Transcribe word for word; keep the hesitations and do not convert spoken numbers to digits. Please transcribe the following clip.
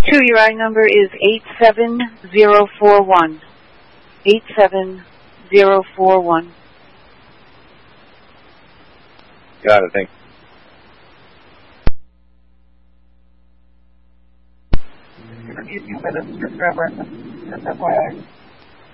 two, your I number is eight seven zero four one. eight seven zero four one. Got it, thanks. You've been a forever. That's why I